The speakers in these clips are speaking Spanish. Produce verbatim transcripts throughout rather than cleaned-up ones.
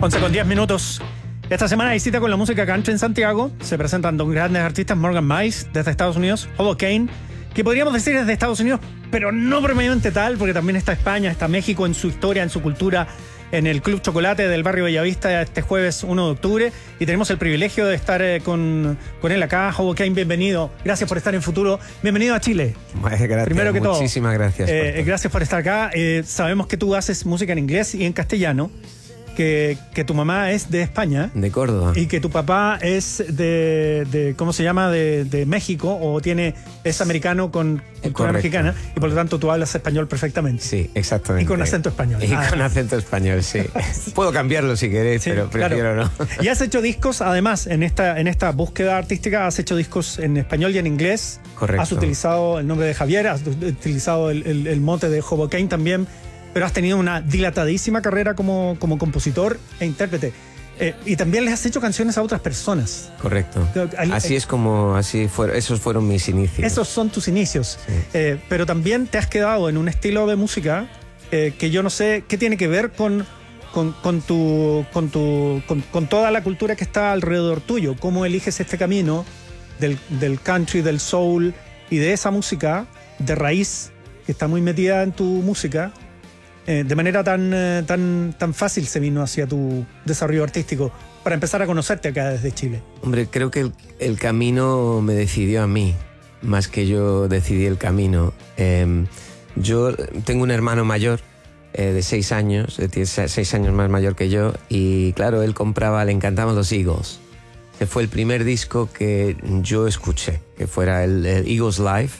once con diez minutos. Esta semana hay cita con la música country en Santiago. Se presentan dos grandes artistas, Morgan Mice desde Estados Unidos, Hobo Kane, que podríamos decir es de Estados Unidos, pero no propiamente tal, porque también está España, está México en su historia, en su cultura, en el Club Chocolate del barrio Bellavista este jueves uno de octubre. Y tenemos el privilegio de estar eh, con, con él acá. Hobo Kane, bienvenido. Gracias por estar en Futuro. Bienvenido a Chile. Gracias, Primero que todo, muchísimas gracias. Eh, por gracias por estar acá. Eh, sabemos que tú haces música en inglés y en castellano. Que, que tu mamá es de España. De Córdoba. Y que tu papá es de, de ¿cómo se llama? De, de México, o tiene es americano con cultura mexicana, y por lo tanto tú hablas español perfectamente. Sí, exactamente. Y con acento español. Y ah. con acento español, sí. Puedo cambiarlo si queréis, sí, pero prefiero claro. no. Y has hecho discos, además, en esta, en esta búsqueda artística, has hecho discos en español y en inglés. Correcto. Has utilizado el nombre de Javier, has utilizado el, el, el mote de Hobo Kane también, pero has tenido una dilatadísima carrera como, como compositor e intérprete. Eh, y también les has hecho canciones a otras personas. Correcto. Así es como, así fueron, esos fueron mis inicios. Esos son tus inicios. Sí. Eh, pero también te has quedado en un estilo de música eh, que yo no sé qué tiene que ver con, con, con, tu, con, tu, con, con toda la cultura que está alrededor tuyo. ¿Cómo eliges este camino del, del country, del soul y de esa música de raíz que está muy metida en tu música? Eh, de manera tan, eh, tan, tan fácil se vino hacia tu desarrollo artístico para empezar a conocerte acá desde Chile. Hombre, creo que el, el camino me decidió a mí, más que yo decidí el camino. Eh, yo tengo un hermano mayor eh, de seis años, tiene seis años más mayor que yo, y claro, él compraba, le encantaban los Eagles. Ese fue el primer disco que yo escuché, que fuera el, el Eagles Live.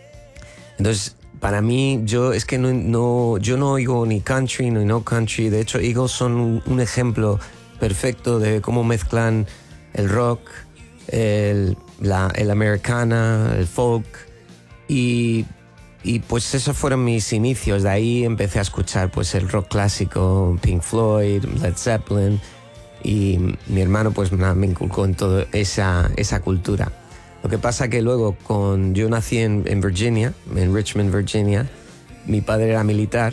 Entonces, para mí, yo es que no, no, yo no oigo ni country ni no country. De hecho, Eagles son un, un ejemplo perfecto de cómo mezclan el rock, el, la, el americana, el folk. Y, y pues esos fueron mis inicios. De ahí empecé a escuchar pues el rock clásico, Pink Floyd, Led Zeppelin. Y mi hermano pues nada, me inculcó en toda esa, esa cultura. Lo que pasa que luego, con, yo nací en, en Virginia, en Richmond, Virginia. Mi padre era militar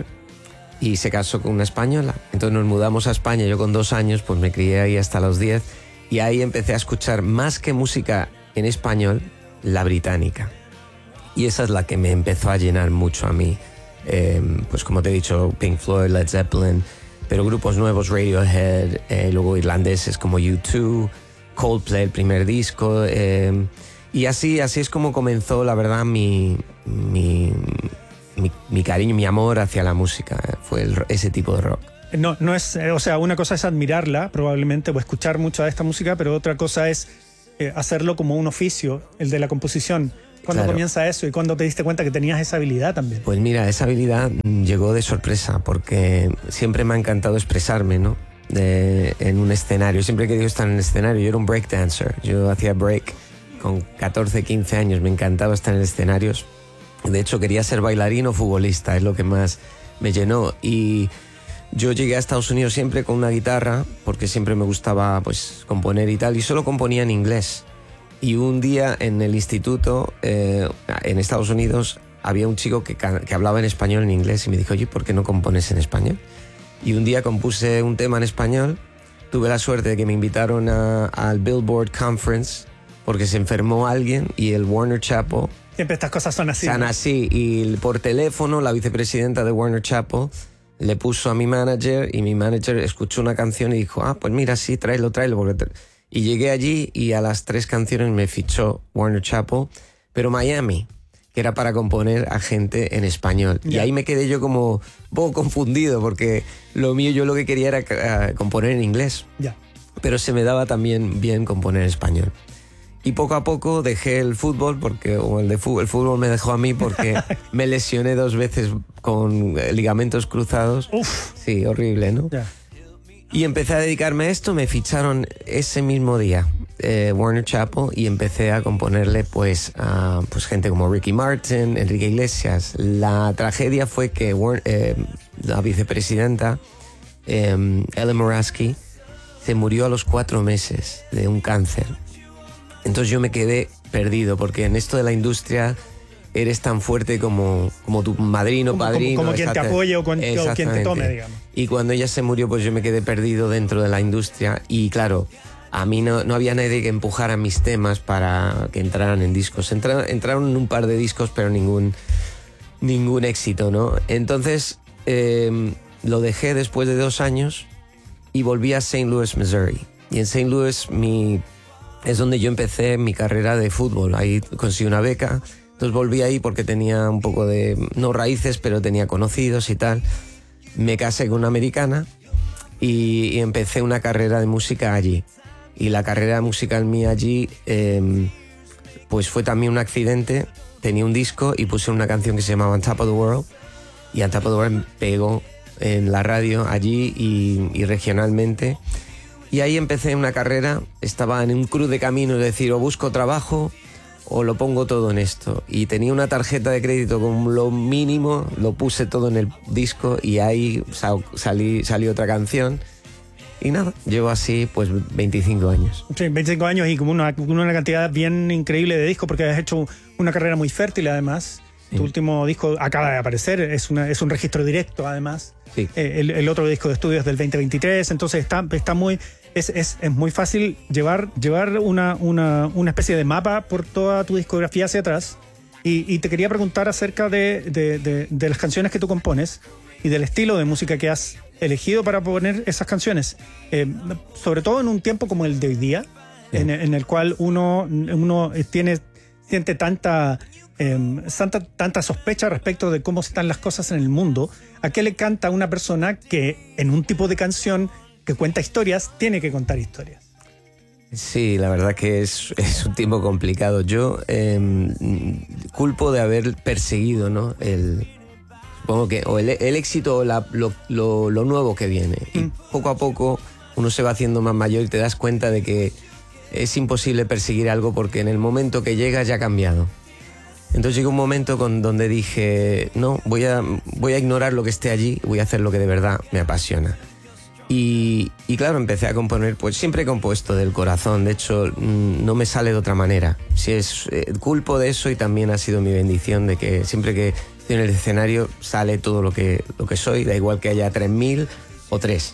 y se casó con una española. Entonces nos mudamos a España. Yo con dos años pues me crié ahí hasta los diez. Y ahí empecé a escuchar más que música en español, la británica. Y esa es la que me empezó a llenar mucho a mí. Eh, pues como te he dicho, Pink Floyd, Led Zeppelin, pero grupos nuevos, Radiohead, eh, luego irlandeses como U dos, Coldplay, el primer disco... Eh, Y así, así es como comenzó, la verdad, mi, mi, mi, mi cariño, mi amor hacia la música. Fue el, ese tipo de rock. No, no es, o sea, una cosa es admirarla, probablemente, o escuchar mucha de esta música, pero otra cosa es eh, hacerlo como un oficio, el de la composición. ¿Cuándo Claro. comienza eso y cuándo te diste cuenta que tenías esa habilidad también? Pues mira, esa habilidad llegó de sorpresa, porque siempre me ha encantado expresarme, ¿no? De, en un escenario. Siempre he querido estar en el escenario. Yo era un breakdancer, yo hacía break. Con catorce, quince años me encantaba estar en escenarios. De hecho, quería ser bailarín o futbolista, es lo que más me llenó. Y yo llegué a Estados Unidos siempre con una guitarra, porque siempre me gustaba pues, componer y tal, y solo componía en inglés. Y un día en el instituto, eh, en Estados Unidos, había un chico que, que hablaba en español en inglés y me dijo, oye, ¿por qué no compones en español? Y un día compuse un tema en español. Tuve la suerte de que me invitaron a, al Billboard Conference, porque se enfermó alguien y el Warner Chappell... Siempre estas cosas son así. Son ¿no? así. Y por teléfono, la vicepresidenta de Warner Chappell le puso a mi manager, y mi manager escuchó una canción y dijo, ah, pues mira, sí, tráelo, tráelo. Porque y llegué allí y a las tres canciones me fichó Warner Chappell, pero Miami, que era para componer a gente en español. Yeah. Y ahí me quedé yo como un poco confundido, porque lo mío, yo lo que quería era uh, componer en inglés. Yeah. Pero se me daba también bien componer en español. Y poco a poco dejé el fútbol, porque o el de fútbol, el fútbol me dejó a mí porque me lesioné dos veces con ligamentos cruzados. Uf. Sí, horrible, ¿no? Yeah. Y empecé a dedicarme a esto. Me ficharon ese mismo día eh, Warner Chappell, y empecé a componerle pues a pues, gente como Ricky Martin, Enrique Iglesias. La tragedia fue que Warner, eh, la vicepresidenta eh, Ellen Moraski se murió a los cuatro meses de un cáncer. Entonces yo me quedé perdido, porque en esto de la industria eres tan fuerte como, como tu madrino, como, padrino. Como, como quien te apoye o, con, o quien te tome, digamos. Y cuando ella se murió, pues yo me quedé perdido dentro de la industria y claro, a mí no, no había nadie que empujara mis temas para que entraran en discos. Entra, entraron en un par de discos, pero ningún, ningún éxito, ¿no? Entonces eh, lo dejé después de dos años y volví a Saint Louis, Missouri. Y en Saint Louis mi, es donde yo empecé mi carrera de fútbol. Ahí conseguí una beca. Entonces volví ahí porque tenía un poco de, no raíces, pero tenía conocidos y tal. Me casé con una americana y, y empecé una carrera de música allí. Y la carrera musical mía allí, eh, pues fue también un accidente. Tenía un disco y puse una canción que se llamaba On Top of the World. Y On Top of the World pegó en la radio allí y, y regionalmente. Y ahí empecé una carrera. Estaba en un cruz de camino, es decir, o busco trabajo o lo pongo todo en esto. Y tenía una tarjeta de crédito con lo mínimo, lo puse todo en el disco y ahí sal, salí, salió otra canción. Y nada, llevo así pues veinticinco años. Sí, veinticinco años y como una, una cantidad bien increíble de discos porque has hecho una carrera muy fértil además. Sí. Tu último disco acaba de aparecer, es, una, es un registro directo además. Sí. Eh, el, el otro disco de estudio es del veinte veintitrés, entonces está, está muy... Es, es, es muy fácil llevar, llevar una, una, una especie de mapa por toda tu discografía hacia atrás. Y, y te quería preguntar acerca de, de, de, de las canciones que tú compones y del estilo de música que has elegido para poner esas canciones. Eh, sobre todo en un tiempo como el de hoy día, sí. en, en el cual uno, uno tiene, siente tanta, eh, tanta, tanta sospecha respecto de cómo están las cosas en el mundo. ¿A qué le canta una persona que en un tipo de canción que cuenta historias, tiene que contar historias? Sí, la verdad que es, es un tiempo complicado. Yo eh, culpo de haber perseguido, ¿no? El, supongo que o el, el éxito o la, lo, lo, lo nuevo que viene. Y mm. poco a poco uno se va haciendo más mayor y te das cuenta de que es imposible perseguir algo porque en el momento que llega ya ha cambiado. Entonces llegó un momento con, donde dije, no, voy a, voy a ignorar lo que esté allí, voy a hacer lo que de verdad me apasiona. Y, y claro, empecé a componer, pues siempre he compuesto del corazón, de hecho no me sale de otra manera. Si es eh, culpo de eso y también ha sido mi bendición de que siempre que estoy en el escenario sale todo lo que, lo que soy, da igual que haya tres mil o tres.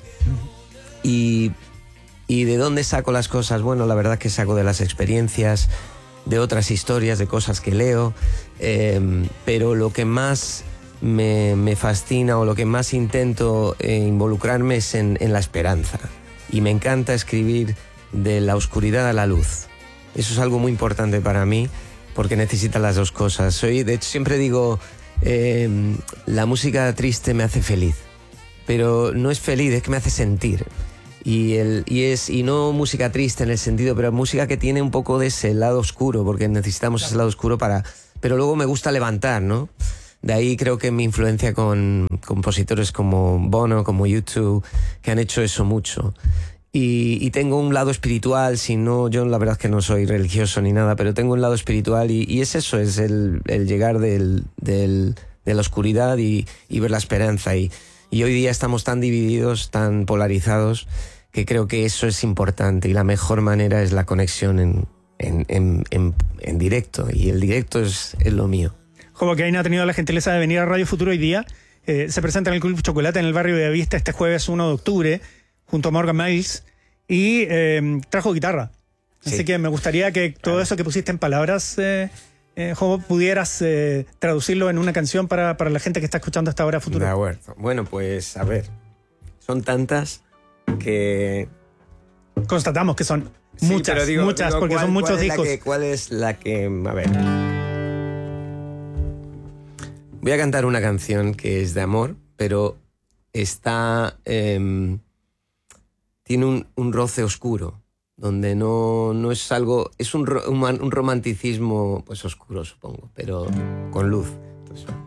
Y, y ¿de dónde saco las cosas? Bueno, la verdad es que saco de las experiencias, de otras historias, de cosas que leo, eh, pero lo que más... Me, me fascina o lo que más intento eh, involucrarme es en, en la esperanza. Y me encanta escribir de la oscuridad a la luz. Eso es algo muy importante para mí porque necesita las dos cosas. Soy, de hecho, siempre digo, eh, la música triste me hace feliz. Pero no es feliz, es que me hace sentir. Y, el, y, es, y no música triste en el sentido, pero música que tiene un poco de ese lado oscuro, porque necesitamos ese lado oscuro para... Pero luego me gusta levantar, ¿no? De ahí creo que mi influencia con compositores como Bono, como U dos, que han hecho eso mucho. Y, y tengo un lado espiritual, si no, yo la verdad es que no soy religioso ni nada, pero tengo un lado espiritual y, y es eso, es el, el llegar del, del, de la oscuridad y, y ver la esperanza. Y, y hoy día estamos tan divididos, tan polarizados, que creo que eso es importante y la mejor manera es la conexión en, en, en, en, en directo. Y el directo es, es lo mío. Como que Aina ha tenido la gentileza de venir a Radio Futuro hoy día. Eh, se presenta en el Club Chocolate en el barrio de Vista este jueves uno de octubre, junto a Morgan Miles, y eh, trajo guitarra. Sí. Así que me gustaría que todo eso que pusiste en palabras, eh, eh, Jobo, pudieras eh, traducirlo en una canción para, para la gente que está escuchando hasta ahora Futuro. De acuerdo. Bueno, pues a ver, son tantas que... Constatamos que son sí, muchas, pero digo, muchas, digo, porque ¿cuál, son muchos cuál discos. Que, ¿Cuál es la que...? A ver... Voy a cantar una canción que es de amor, pero está... Eh, tiene un, un roce oscuro, donde no, no es algo... Es un, un, un romanticismo pues oscuro, supongo, pero con luz. Entonces,